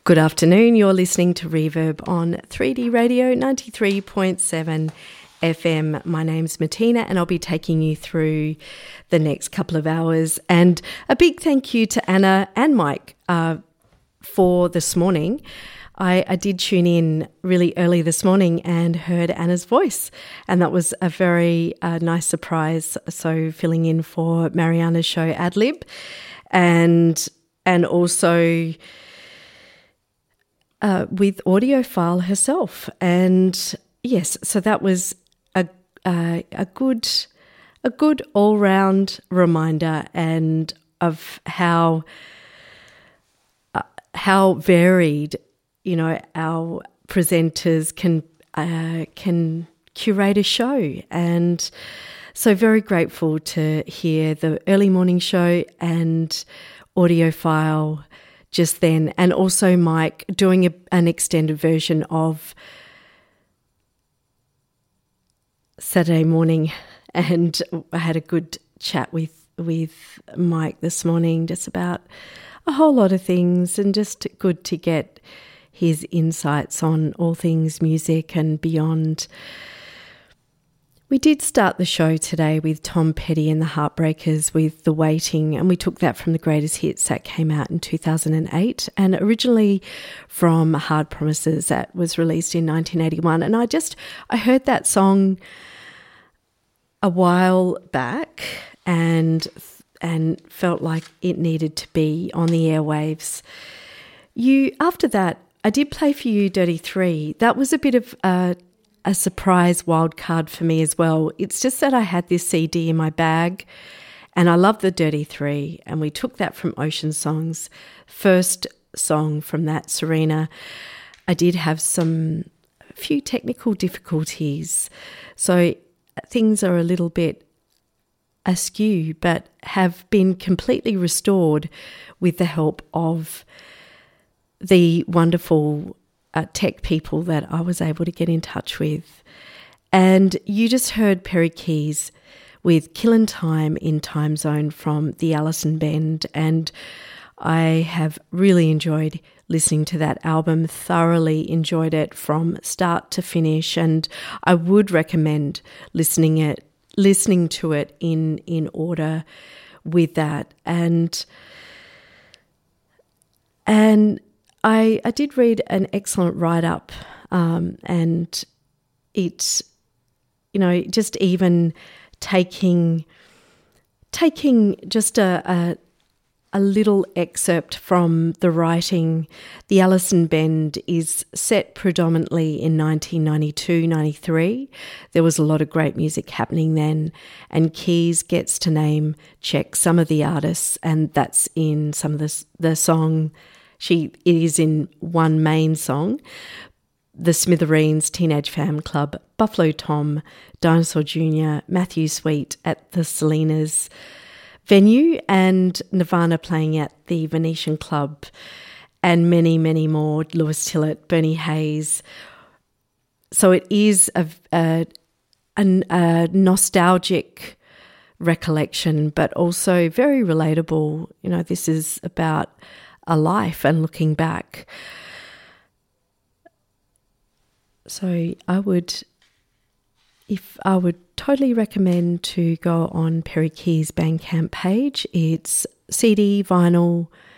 Good afternoon. You're listening to Reverb on 3D Radio 93.7 FM. My name's Martina and I'll be taking you through the next couple of hours. And a big thank you to Anna and Mike for this morning. I did tune in really early this morning and heard Anna's voice, and that was a very nice surprise. So filling in for Mariana's show Adlib, and also with Audiophile herself. And yes, so that was a good all-round reminder and of how varied, you know, our presenters can curate a show. And so very grateful to hear the early morning show and Audiophile just then, and also Mike doing an extended version of Saturday morning. And I had a good chat with Mike this morning just about a whole lot of things, and just good to get his insights on all things music and beyond. We did start the show today with Tom Petty and the Heartbreakers with The Waiting, and we took that from the Greatest Hits that came out in 2008, and originally from Hard Promises that was released in 1981. And I heard that song a while back and felt like it needed to be on the airwaves. After that, I did play for you Dirty Three. That was a bit of a surprise wild card for me as well. It's just that I had this CD in my bag and I love the Dirty Three, and we took that from Ocean Songs. First song from that, Serena. I did have a few technical difficulties, so things are a little bit askew, but have been completely restored with the help of the wonderful tech people that I was able to get in touch with. And you just heard Perry Keys with Killin' Time in Time Zone from the Allison Bend, and I have really enjoyed listening to that album, thoroughly enjoyed it from start to finish, and I would recommend listening to it in order with that. And I did read an excellent write-up, and it's, you know, just even taking just a little excerpt from the writing. The Allison Bend is set predominantly in 1992-93. There was a lot of great music happening then, and Keys gets to check some of the artists, and that's in some of the song. It is in one main song: The Smithereens, Teenage Fan Club, Buffalo Tom, Dinosaur Jr., Matthew Sweet at the Salinas venue, and Nirvana playing at the Venetian Club, and many, many more, Lewis Tillett, Bernie Hayes. So it is a nostalgic recollection, but also very relatable. You know, this is about a life and looking back. So I would totally recommend to go on Perry Keys' Bandcamp page. It's CD, vinyl,